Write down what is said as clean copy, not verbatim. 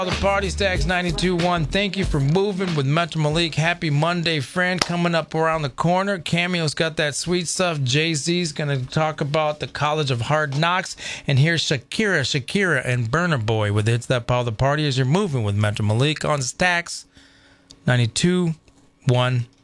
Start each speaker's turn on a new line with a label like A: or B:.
A: All the party stacks 92.1. Thank you for moving with Metro Malik. Happy Monday, friend. Coming up around the corner. Cameo's got that sweet stuff. Jay-Z's going to talk about the College of Hard Knocks. And here's Shakira, and Burner Boy with It's That Part of the Party as you're moving with Metro Malik on Stacks 92.1